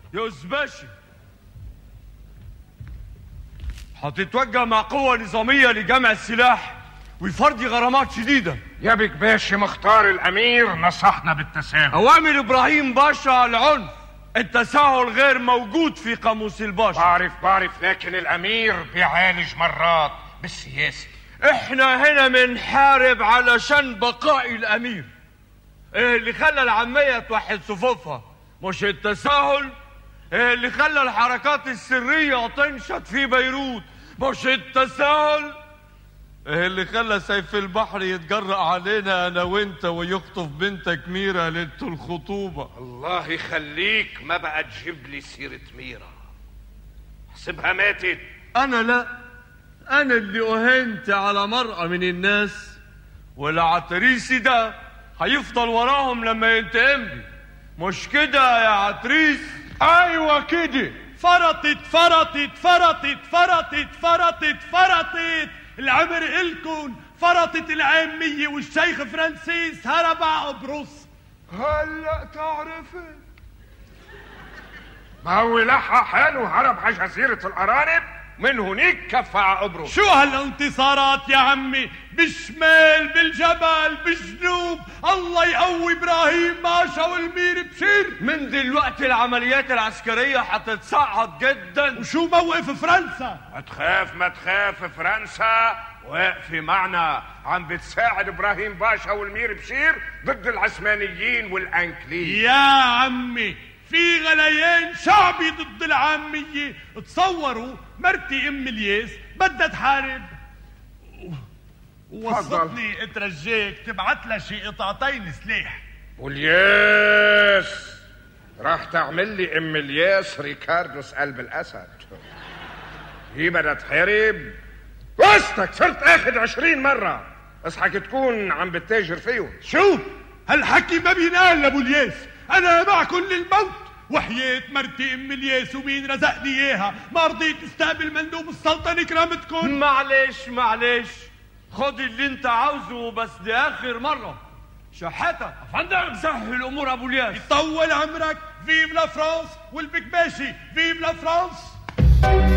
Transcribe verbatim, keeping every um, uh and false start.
يا أزباشي، هتتوجه مع قوة نظامية لجمع السلاح ويفرضي غرامات شديدة. يا بك باشا مختار الأمير نصحنا بالتساهل. أوامر إبراهيم باشا العنف، التساهل غير موجود في قاموس الباشا. بعرف بعرف لكن الأمير بيعالج مرات بالسياسة. احنا هنا بنحارب علشان بقاء الأمير. ايه اللي خلى العامية توحد صفوفها؟ مش التساهل. ايه اللي خلى الحركات السرية تنشط في بيروت؟ مش التساهل. ايه اللي خلى سيف البحر يتجرأ علينا انا وانت ويخطف بنتك ميرا ليلة الخطوبة؟ الله يخليك ما بقى تجيب لي سيرة ميرا، احسبها ماتت. انا لا، انا اللي اهنت على مرأة من الناس، والعتريسي ده هيفضل وراهم لما ينتقم لي. مش كده يا عتريس؟ ايوه كده. فرطت فرطت فرطت فرطت فرطت فرطت العمر إلكن، فرطت العامية والشيخ فرانسيس هرب على قبرص. هلا تعرفي ما هو لحق حاله هرب على جزيرة الأرانب، من هناك كف على قبرص. شو هالانتصارات يا عمي؟ بالشمال بالجبل بالجنوب، الله يقوي ابراهيم باشا والمير بشير. من دلوقتي العمليات العسكرية هتتصاعد جدا. وشو موقف فرنسا؟ ما تخاف ما تخاف، فرنسا واقفة معنا عم بتساعد ابراهيم باشا والمير بشير ضد العثمانيين والانكليز. يا عمي في غليان شعبي ضد العامية. تصوروا مرتي ام الياس بدها تحارب، ووصتني اترجاك تبعت لها شي قطعتين سلاح. والياس راح تعمل لي ام الياس ريكاردوس قلب الاسد. هي بدها تحارب وسطك، صرت اخد عشرين مرة اصحك تكون عم بتتاجر فيهم. شو هالحكي ما بينقال لابو الياس، انا معكم للموت وحياة مرتي ام الياس ومين رزقني اياها ما رضيت استقبل مندوب السلطنة كرامتكم. معلش معلش، خد اللي انت عاوزه بس دي اخر مرة. شحاتة افندم، سهل امور ابو الياس. يطول عمرك. فيف لا فرانس والبكباشي، فيف لا فرانس.